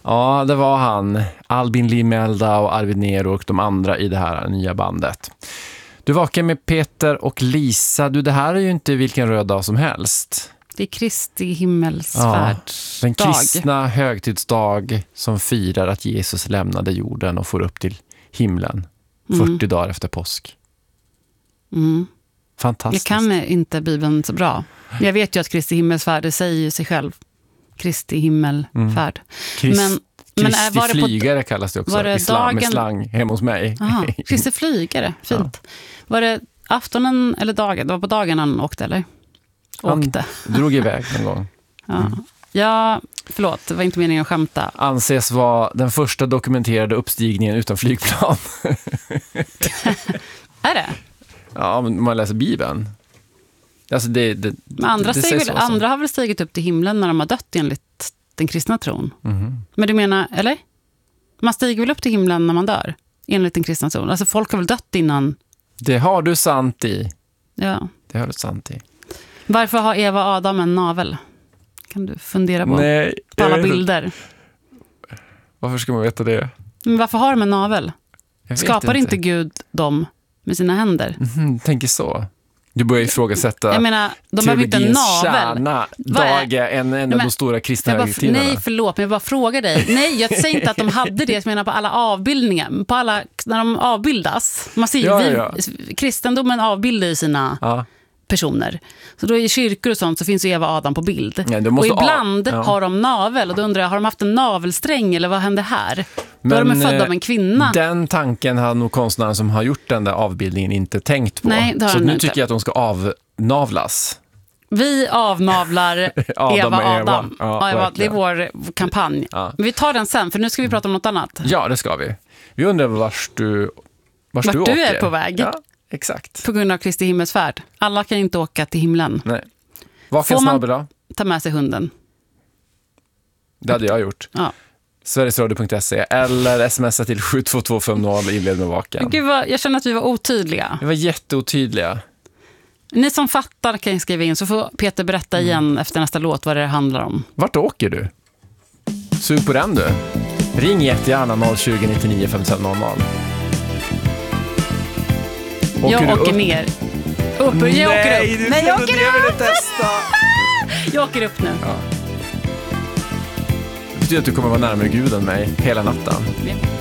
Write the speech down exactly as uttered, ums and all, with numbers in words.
Ja, det var han. Albin Limelda och Arvid Nero och de andra i det här nya bandet. Du vakar med Peter och Lisa. Du, det här är ju inte vilken röd dag som helst. Det är Kristi himmelsfärd. Ja, den kristna högtidsdag som firar att Jesus lämnade jorden och får upp till himlen fyrtio mm. dagar efter påsk. Mm. Fantastiskt. Jag kan inte Bibeln så bra. Jag vet ju att Kristi himmelsfärd, det säger ju sig själv. Kristi himmelfärd. Mm. Krist, men, Kristi men var det flygare på, kallas det också. Var det Islam, dagen, med slang hemma hos mig. Aha, Kristi flygare, fint. Ja. Var det aftonen eller dagen? Det var på dagen han åkte, eller? Åkte. Han drog iväg en gång. Ja. Mm. ja, förlåt, det var inte meningen att skämta. Anses vara den första dokumenterade uppstigningen utan flygplan. Är det? Ja, men man läser Bibeln. Alltså det, det, men andra, det, det väl, så andra har väl stigit upp till himlen när de har dött enligt den kristna tron. Mm. Men du menar, eller? Man stiger väl upp till himlen när man dör enligt den kristna tron. Alltså folk har väl dött innan. Det har du sant i. Ja. Det har du sant i. Varför har Eva och Adam en navel? Kan du fundera på? Nej, på alla bilder. Varför ska man veta det? Men varför har de en navel? Skapar inte. inte Gud dem med sina händer? Mm, tänker så. Du börjar ifrågasätta jag menar, de har inte en navel. Kärna, dag är en, en av de stora kristna högtiderna. Nej, förlåt, men jag bara frågar dig. Nej, jag säger inte att de hade det. Jag menar på alla avbildningar. På alla, när de avbildas. Man ser, ja, vi, ja. Kristendomen avbildar ju sina ja. personer. Så då i kyrkor och sånt så finns ju Eva och Adam på bild. Ja, och ibland ja. har de navel. Och då undrar jag, har de haft en navelsträng eller vad händer här? Men, då är de födda av en kvinna. Den tanken har nog konstnären som har gjort den där avbildningen inte tänkt på. Nej, så nu inte. tycker jag att de ska avnavlas. Vi avnavlar Adam Eva och Eva. Adam. Ja, ja, Eva, det är vår kampanj. Ja. Men vi tar den sen, för nu ska vi prata om något annat. Ja, det ska vi. Vi undrar vars du, vars vart du, du åker. är på väg. Ja, exakt. På grund av Kristi himmelsfärd. Alla kan inte åka till himlen. Nej. Vakens snabel då? Ta med sig hunden. Det hade jag gjort. Ja. Sverigesradio punkt se eller smsa till sju två två fem noll inled med vaken. Gud vad, jag känner att vi var otydliga. Vi var jätteotydliga. Ni som fattar kan skriva in, så får Peter berätta igen mm. efter nästa låt vad det handlar om. Vart åker du? Sug på den du. Ring jättegärna noll tjugo nittionio femtiofem noll noll. Åker jag åker upp? ner. Upp, jag Nej, åker upp. Du Nej, jag åker upp. upp. Testa. Jag åker upp nu. Ja. Det betyder att du kommer vara närmare Gud än mig hela natten. Ja.